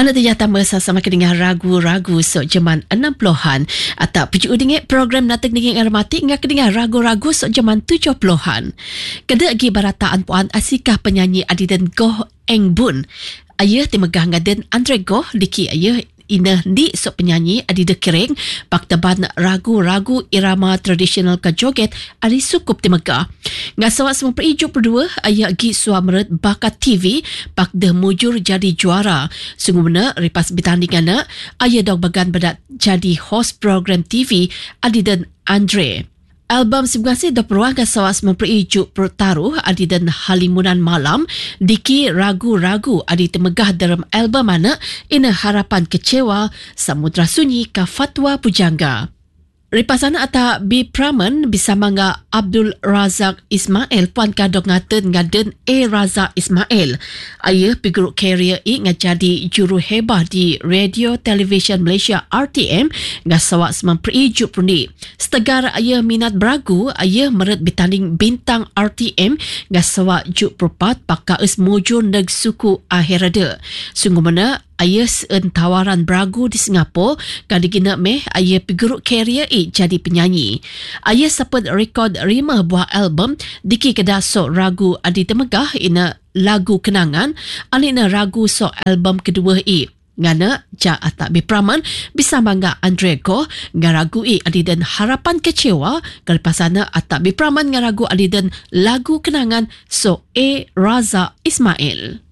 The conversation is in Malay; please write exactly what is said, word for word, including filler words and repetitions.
Anda telah tambah sama dengan ragu-ragu sok zaman enam puluhan atau pujuk dengan program natak dengan armati ngak dengan ragu-ragu sok zaman tujuh puluhan. Kada agi barataan puan asikah penyanyi Adidan Goh Eng Bun. Ayah timegah ngaden Andre Goh diki ayah ina di sok penyanyi Adida Kering baktaban ragu-ragu irama tradisional ke joget ari sukup timegah. Ngasawa semua perijuk berdua ayah gi suamret bakat T V pak dah mujur jadi juara. Sungguh benar ripas bertandingan ayah dog bagan badat jadi host program T V Adidan Andre. Album sebegasi dah peruang kasawas memperijuk pertaruh adi dan halimunan malam diki ragu-ragu adi temegah dalam album mana ina harapan kecewa samudra sunyi ka fatwa pujangga. Ripasana ata B. Praman bersama nga Abdul Razak Ismail puan kadok ngaten ngaden A. Razak Ismail. Ayah piguruk karier i ngajadi juru hebah di Radio Television Malaysia R T M ngasawak sememperi juk prundi. Setegar ayah minat beragu, ayah meret bertanding bintang R T M ngasawak juk perpat pakka es mujur neg suku akhirada. Sungguh mana ayah seun tawaran beragu di Singapura kadigina meh ayah piguruk karier i jadi penyanyi. Ayah sempat rekod lima buah album diki kedah sok ragu adi temegah ina lagu kenangan alina ragu sok album kedua i. Ngana ja atak Bipraman bisa bangga Andre Goh ngaragu i adi dan harapan kecewa kalipasana atak Bipraman ngaragu adi dan lagu kenangan sok A. Razak Ismail.